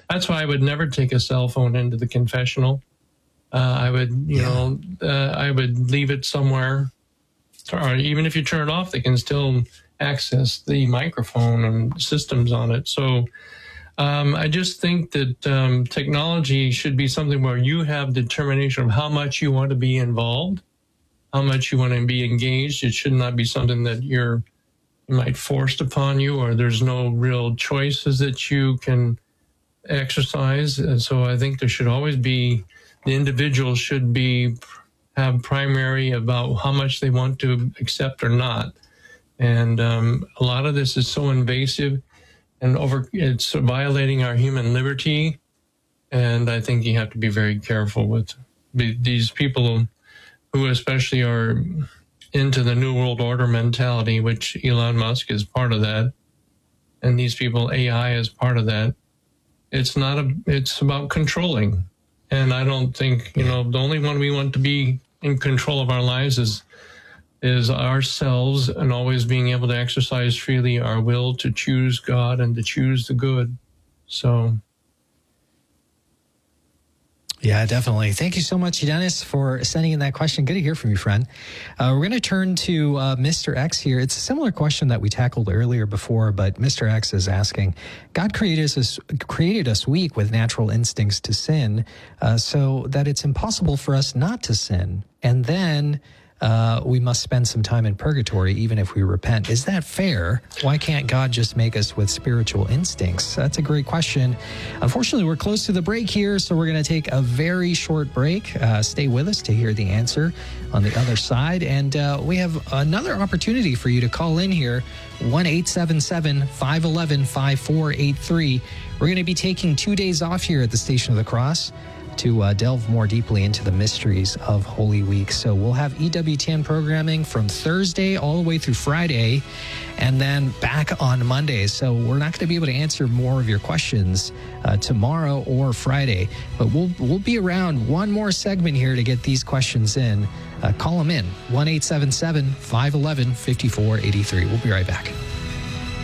That's why I would never take a cell phone into the confessional. I would, I would leave it somewhere, or even if you turn it off, they can still access the microphone and systems on it. So I just think that technology should be something where you have determination of how much you want to be involved, how much you want to be engaged. It should not be something that you might forced upon you, or there's no real choices that you can exercise. And so I think there should always be, the individual should have primary about how much they want to accept or not. And a lot of this is so invasive and it's violating our human liberty. And I think you have to be very careful with these people who especially are into the New World Order mentality, which Elon Musk is part of that. And these people, AI is part of that. It's about controlling. And I don't think, the only one we want to be in control of our lives is ourselves, and always being able to exercise freely our will to choose God and to choose the good. So. Yeah, definitely. Thank you so much, Dennis, for sending in that question. Good to hear from you, friend. We're going to turn to Mr. X here. It's a similar question that we tackled earlier before, but Mr. X is asking, God created us weak with natural instincts to sin, so that it's impossible for us not to sin. And then we must spend some time in purgatory even if we repent. Is that fair? Why can't God just make us with spiritual instincts? That's a great question. Unfortunately, we're close to the break here, so we're going to take a very short break. Stay with us to hear the answer on the other side. And we have another opportunity for you to call in here, 1-877-511-5483. We're going to be taking 2 days off here at the Station of the Cross to delve more deeply into the mysteries of Holy Week. So we'll have EWTN programming from Thursday all the way through Friday, and then back on Monday. So we're not going to be able to answer more of your questions tomorrow or Friday, but we'll be around one more segment here to get these questions in. Call them in, 1-877-511-5483. We'll be right back.